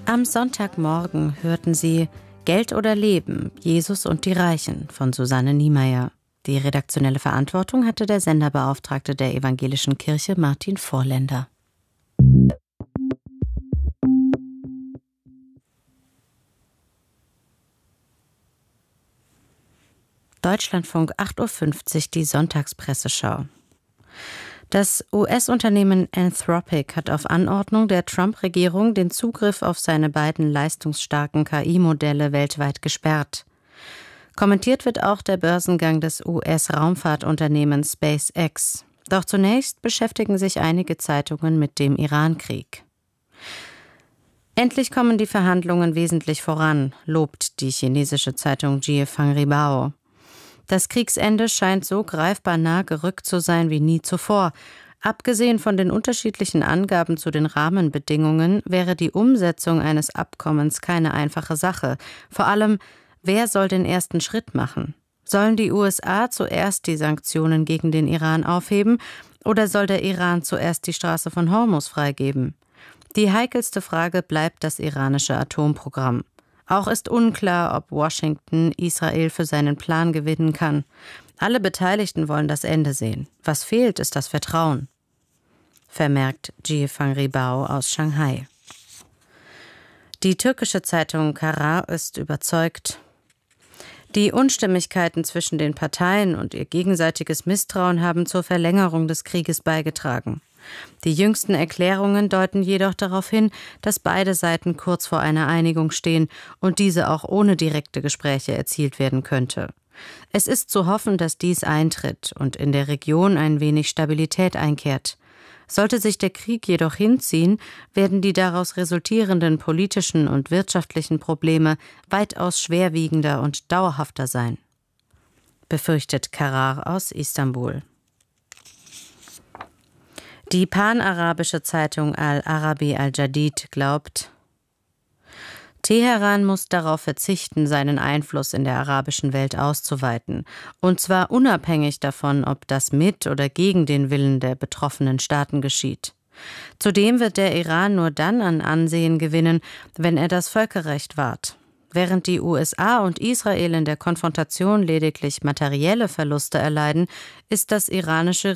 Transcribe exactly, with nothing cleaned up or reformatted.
Am Sonntagmorgen hörten Sie Geld oder Leben, Jesus und die Reichen von Susanne Niemeyer. Die redaktionelle Verantwortung hatte der Senderbeauftragte der Evangelischen Kirche Martin Vorländer. Deutschlandfunk acht Uhr fünfzig, die Sonntagspresseschau. Das U S-Unternehmen Anthropic hat auf Anordnung der Trump-Regierung den Zugriff auf seine beiden leistungsstarken K I-Modelle weltweit gesperrt. Kommentiert wird auch der Börsengang des U S-Raumfahrtunternehmens SpaceX. Doch zunächst beschäftigen sich einige Zeitungen mit dem Iran-Krieg. Endlich kommen die Verhandlungen wesentlich voran, lobt die chinesische Zeitung Jiefang Ribao. Das Kriegsende scheint so greifbar nah gerückt zu sein wie nie zuvor. Abgesehen von den unterschiedlichen Angaben zu den Rahmenbedingungen wäre die Umsetzung eines Abkommens keine einfache Sache. Vor allem, wer soll den ersten Schritt machen? Sollen die U S A zuerst die Sanktionen gegen den Iran aufheben oder soll der Iran zuerst die Straße von Hormuz freigeben? Die heikelste Frage bleibt das iranische Atomprogramm. Auch ist unklar, ob Washington Israel für seinen Plan gewinnen kann. Alle Beteiligten wollen das Ende sehen. Was fehlt, ist das Vertrauen, vermerkt Jiefang Ribao aus Shanghai. Die türkische Zeitung Karar ist überzeugt. Die Unstimmigkeiten zwischen den Parteien und ihr gegenseitiges Misstrauen haben zur Verlängerung des Krieges beigetragen. Die jüngsten Erklärungen deuten jedoch darauf hin, dass beide Seiten kurz vor einer Einigung stehen und diese auch ohne direkte Gespräche erzielt werden könnte. Es ist zu hoffen, dass dies eintritt und in der Region ein wenig Stabilität einkehrt. Sollte sich der Krieg jedoch hinziehen, werden die daraus resultierenden politischen und wirtschaftlichen Probleme weitaus schwerwiegender und dauerhafter sein, befürchtet Karar aus Istanbul. Die panarabische Zeitung Al-Arabi Al-Jadid glaubt, Teheran muss darauf verzichten, seinen Einfluss in der arabischen Welt auszuweiten, und zwar unabhängig davon, ob das mit oder gegen den Willen der betroffenen Staaten geschieht. Zudem wird der Iran nur dann an Ansehen gewinnen, wenn er das Völkerrecht wahrt. Während die U S A und Israel in der Konfrontation lediglich materielle Verluste erleiden, ist das iranische